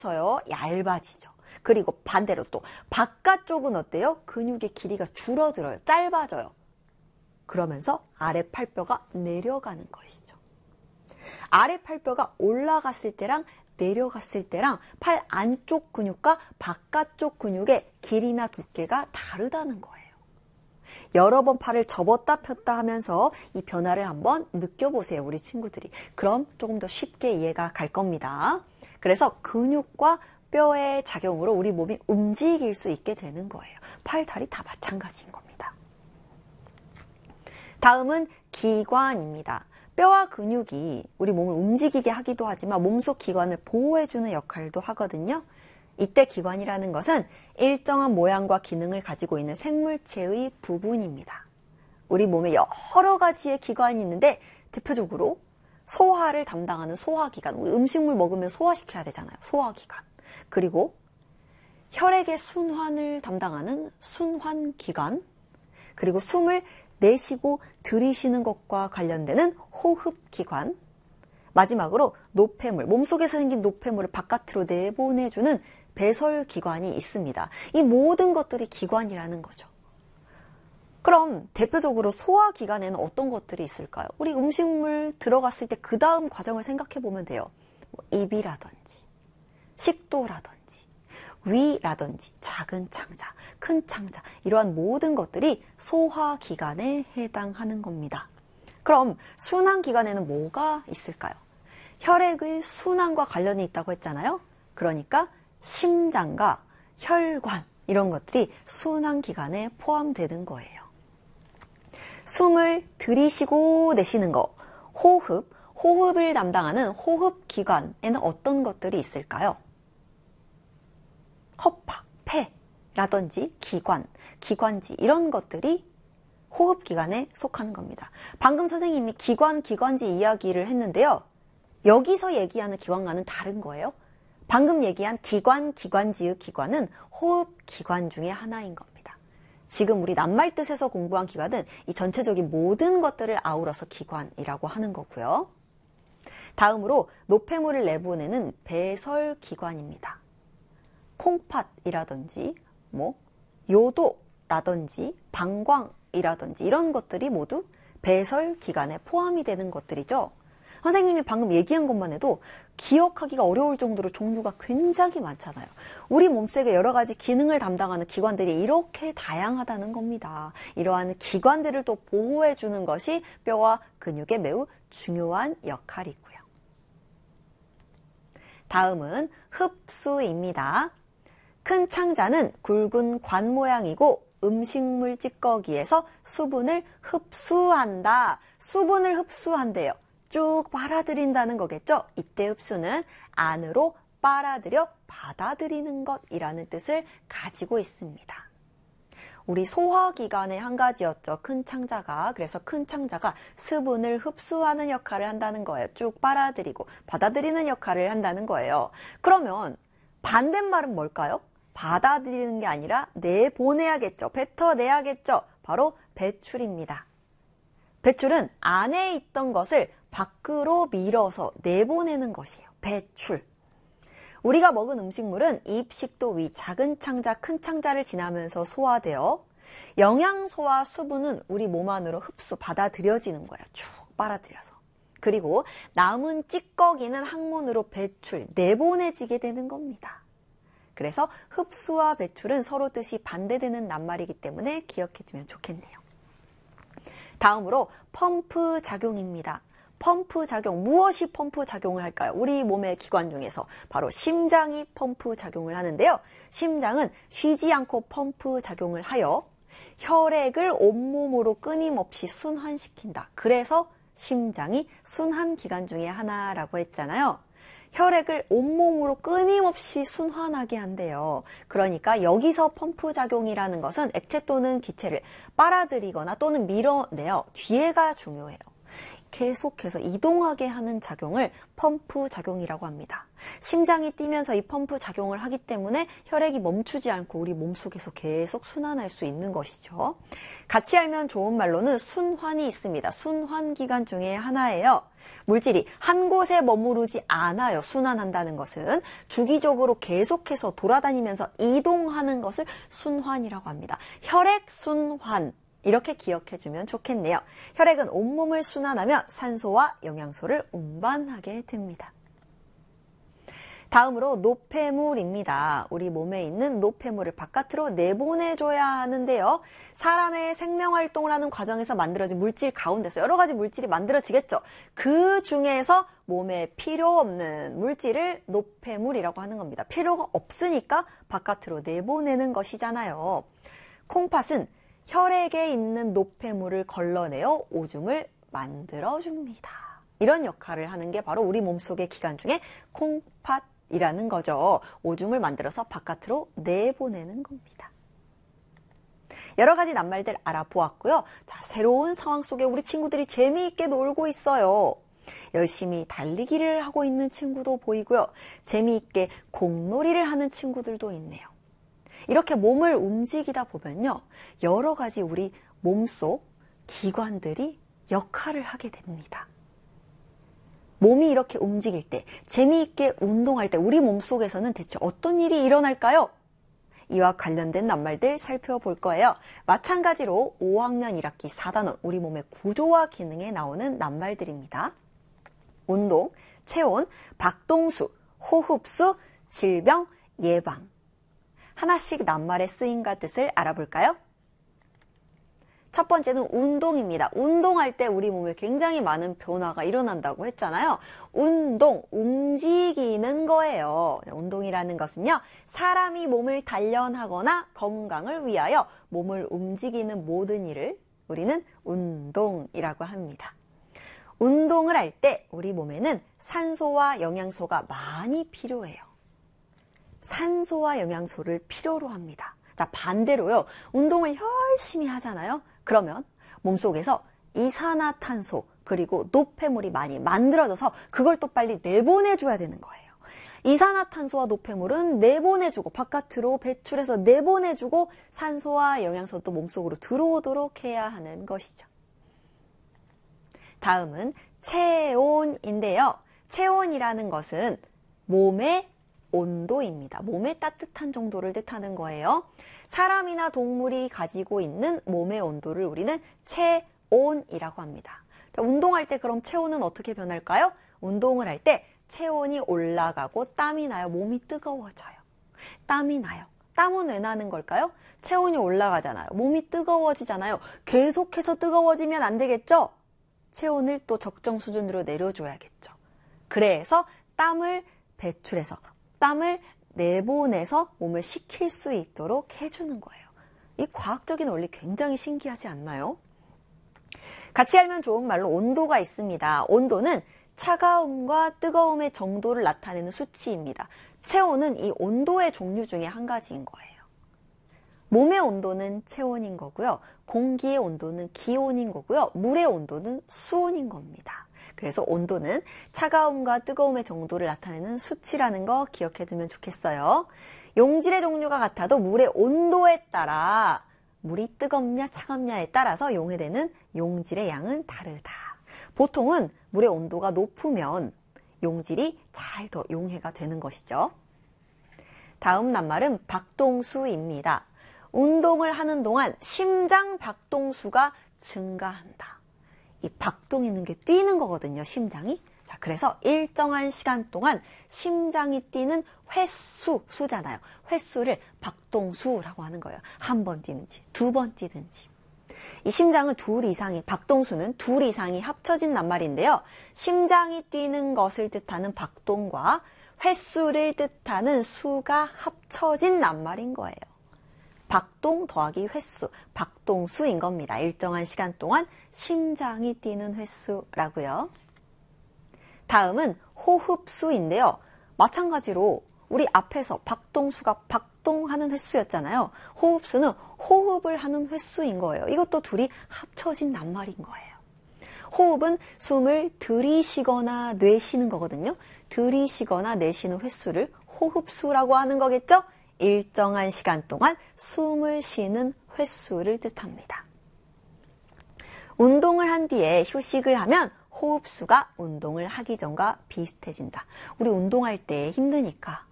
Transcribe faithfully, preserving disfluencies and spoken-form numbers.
서요 얇아지죠. 그리고 반대로 또 바깥쪽은 어때요? 근육의 길이가 줄어들어요. 짧아져요. 그러면서 아래 팔뼈가 내려가는 것이죠. 아래 팔뼈가 올라갔을 때랑 내려갔을 때랑 팔 안쪽 근육과 바깥쪽 근육의 길이나 두께가 다르다는 거예요. 여러 번 팔을 접었다 폈다 하면서 이 변화를 한번 느껴보세요, 우리 친구들이. 그럼 조금 더 쉽게 이해가 갈 겁니다. 그래서 근육과 뼈의 작용으로 우리 몸이 움직일 수 있게 되는 거예요. 팔, 다리 다 마찬가지인 겁니다. 다음은 기관입니다. 뼈와 근육이 우리 몸을 움직이게 하기도 하지만 몸속 기관을 보호해주는 역할도 하거든요. 이때 기관이라는 것은 일정한 모양과 기능을 가지고 있는 생물체의 부분입니다. 우리 몸에 여러 가지의 기관이 있는데 대표적으로 소화를 담당하는 소화기관, 우리 음식물 먹으면 소화시켜야 되잖아요. 소화기관. 그리고 혈액의 순환을 담당하는 순환기관, 그리고 숨을 내쉬고 들이쉬는 것과 관련되는 호흡기관, 마지막으로 노폐물, 몸속에서 생긴 노폐물을 바깥으로 내보내주는 배설기관이 있습니다. 이 모든 것들이 기관이라는 거죠. 그럼 대표적으로 소화기관에는 어떤 것들이 있을까요? 우리 음식물 들어갔을 때 그 다음 과정을 생각해 보면 돼요. 뭐 입이라든지 식도라든지 위라든지 작은 창자, 큰 창자, 이러한 모든 것들이 소화기관에 해당하는 겁니다. 그럼 순환기관에는 뭐가 있을까요? 혈액의 순환과 관련이 있다고 했잖아요. 그러니까 심장과 혈관, 이런 것들이 순환기관에 포함되는 거예요. 숨을 들이쉬고 내쉬는 거, 호흡, 호흡을 담당하는 호흡기관에는 어떤 것들이 있을까요? 허파, 폐라든지 기관, 기관지, 이런 것들이 호흡기관에 속하는 겁니다. 방금 선생님이 기관, 기관지 이야기를 했는데요. 여기서 얘기하는 기관과는 다른 거예요. 방금 얘기한 기관, 기관지의 기관은 호흡기관 중에 하나인 겁니다. 지금 우리 낱말 뜻에서 공부한 기관은 이 전체적인 모든 것들을 아우러서 기관이라고 하는 거고요. 다음으로 노폐물을 내보내는 배설기관입니다. 콩팥이라든지 뭐 요도라든지 방광이라든지 이런 것들이 모두 배설기관에 포함이 되는 것들이죠. 선생님이 방금 얘기한 것만 해도 기억하기가 어려울 정도로 종류가 굉장히 많잖아요. 우리 몸속에 여러 가지 기능을 담당하는 기관들이 이렇게 다양하다는 겁니다. 이러한 기관들을 또 보호해주는 것이 뼈와 근육의 매우 중요한 역할이고요. 다음은 흡수입니다. 큰 창자는 굵은 관 모양이고 음식물 찌꺼기에서 수분을 흡수한다. 수분을 흡수한대요. 쭉 빨아들인다는 거겠죠? 이때 흡수는 안으로 빨아들여 받아들이는 것이라는 뜻을 가지고 있습니다. 우리 소화기관의 한 가지였죠. 큰 창자가. 그래서 큰 창자가 수분을 흡수하는 역할을 한다는 거예요. 쭉 빨아들이고 받아들이는 역할을 한다는 거예요. 그러면 반대말은 뭘까요? 받아들이는 게 아니라 내보내야겠죠. 뱉어내야겠죠. 바로 배출입니다. 배출은 안에 있던 것을 밖으로 밀어서 내보내는 것이에요. 배출. 우리가 먹은 음식물은 입, 식도, 위, 작은 창자, 큰 창자를 지나면서 소화되어 영양소와 수분은 우리 몸 안으로 흡수, 받아들여지는 거예요. 쭉 빨아들여서. 그리고 남은 찌꺼기는 항문으로 배출, 내보내지게 되는 겁니다. 그래서 흡수와 배출은 서로 뜻이 반대되는 낱말이기 때문에 기억해두면 좋겠네요. 다음으로 펌프 작용입니다. 펌프 작용, 무엇이 펌프 작용을 할까요? 우리 몸의 기관 중에서 바로 심장이 펌프 작용을 하는데요. 심장은 쉬지 않고 펌프 작용을 하여 혈액을 온몸으로 끊임없이 순환시킨다. 그래서 심장이 순환기관 중에 하나라고 했잖아요. 혈액을 온몸으로 끊임없이 순환하게 한대요. 그러니까 여기서 펌프 작용이라는 것은 액체 또는 기체를 빨아들이거나 또는 밀어내요. 뒤에가 중요해요. 계속해서 이동하게 하는 작용을 펌프 작용이라고 합니다. 심장이 뛰면서 이 펌프 작용을 하기 때문에 혈액이 멈추지 않고 우리 몸속에서 계속 순환할 수 있는 것이죠. 같이 알면 좋은 말로는 순환이 있습니다. 순환기관 중에 하나예요. 물질이 한 곳에 머무르지 않아요. 순환한다는 것은 주기적으로 계속해서 돌아다니면서 이동하는 것을 순환이라고 합니다. 혈액순환. 이렇게 기억해주면 좋겠네요. 혈액은 온몸을 순환하며 산소와 영양소를 운반하게 됩니다. 다음으로 노폐물입니다. 우리 몸에 있는 노폐물을 바깥으로 내보내줘야 하는데요. 사람의 생명활동을 하는 과정에서 만들어진 물질 가운데서 여러 가지 물질이 만들어지겠죠. 그 중에서 몸에 필요 없는 물질을 노폐물이라고 하는 겁니다. 필요가 없으니까 바깥으로 내보내는 것이잖아요. 콩팥은 혈액에 있는 노폐물을 걸러내어 오줌을 만들어줍니다. 이런 역할을 하는 게 바로 우리 몸속의 기관 중에 콩팥이라는 거죠. 오줌을 만들어서 바깥으로 내보내는 겁니다. 여러 가지 낱말들 알아보았고요. 자, 새로운 상황 속에 우리 친구들이 재미있게 놀고 있어요. 열심히 달리기를 하고 있는 친구도 보이고요. 재미있게 공놀이를 하는 친구들도 있네요. 이렇게 몸을 움직이다 보면요. 여러 가지 우리 몸속 기관들이 역할을 하게 됩니다. 몸이 이렇게 움직일 때, 재미있게 운동할 때 우리 몸속에서는 대체 어떤 일이 일어날까요? 이와 관련된 낱말들 살펴볼 거예요. 마찬가지로 오 학년 일 학기 사 단원 우리 몸의 구조와 기능에 나오는 낱말들입니다. 운동, 체온, 박동수, 호흡수, 질병, 예방. 하나씩 낱말의 쓰임과 뜻을 알아볼까요? 첫 번째는 운동입니다. 운동할 때 우리 몸에 굉장히 많은 변화가 일어난다고 했잖아요. 운동, 움직이는 거예요. 운동이라는 것은요, 사람이 몸을 단련하거나 건강을 위하여 몸을 움직이는 모든 일을 우리는 운동이라고 합니다. 운동을 할 때 우리 몸에는 산소와 영양소가 많이 필요해요. 산소와 영양소를 필요로 합니다. 자, 반대로요. 운동을 열심히 하잖아요. 그러면 몸속에서 이산화탄소 그리고 노폐물이 많이 만들어져서 그걸 또 빨리 내보내줘야 되는 거예요. 이산화탄소와 노폐물은 내보내주고 바깥으로 배출해서 내보내주고 산소와 영양소도 몸속으로 들어오도록 해야 하는 것이죠. 다음은 체온인데요. 체온이라는 것은 몸의 온도입니다. 몸의 따뜻한 정도를 뜻하는 거예요. 사람이나 동물이 가지고 있는 몸의 온도를 우리는 체온이라고 합니다. 운동할 때 그럼 체온은 어떻게 변할까요? 운동을 할 때 체온이 올라가고 땀이 나요. 몸이 뜨거워져요. 땀이 나요. 땀은 왜 나는 걸까요? 체온이 올라가잖아요. 몸이 뜨거워지잖아요. 계속해서 뜨거워지면 안 되겠죠? 체온을 또 적정 수준으로 내려줘야겠죠. 그래서 땀을 배출해서 땀을 내보내서 몸을 식힐 수 있도록 해주는 거예요. 이 과학적인 원리 굉장히 신기하지 않나요? 같이 알면 좋은 말로 온도가 있습니다. 온도는 차가움과 뜨거움의 정도를 나타내는 수치입니다. 체온은 이 온도의 종류 중에 한 가지인 거예요. 몸의 온도는 체온인 거고요. 공기의 온도는 기온인 거고요. 물의 온도는 수온인 겁니다. 그래서 온도는 차가움과 뜨거움의 정도를 나타내는 수치라는 거 기억해두면 좋겠어요. 용질의 종류가 같아도 물의 온도에 따라 물이 뜨겁냐 차갑냐에 따라서 용해되는 용질의 양은 다르다. 보통은 물의 온도가 높으면 용질이 잘 더 용해가 되는 것이죠. 다음 낱말은 박동수입니다. 운동을 하는 동안 심장 박동수가 증가한다. 이 박동이는 게 뛰는 거거든요, 심장이. 자, 그래서 일정한 시간 동안 심장이 뛰는 횟수, 수잖아요. 횟수를 박동수라고 하는 거예요. 한 번 뛰는지, 두 번 뛰는지. 이 심장은 둘 이상이, 박동수는 둘 이상이 합쳐진 낱말인데요. 심장이 뛰는 것을 뜻하는 박동과 횟수를 뜻하는 수가 합쳐진 낱말인 거예요. 박동 더하기 횟수, 박동수인 겁니다. 일정한 시간 동안 심장이 뛰는 횟수라고요. 다음은 호흡수인데요. 마찬가지로 우리 앞에서 박동수가 박동하는 횟수였잖아요. 호흡수는 호흡을 하는 횟수인 거예요. 이것도 둘이 합쳐진 낱말인 거예요. 호흡은 숨을 들이쉬거나 내쉬는 거거든요. 들이쉬거나 내쉬는 횟수를 호흡수라고 하는 거겠죠? 일정한 시간 동안 숨을 쉬는 횟수를 뜻합니다. 운동을 한 뒤에 휴식을 하면 호흡수가 운동을 하기 전과 비슷해진다. 우리 운동할 때 힘드니까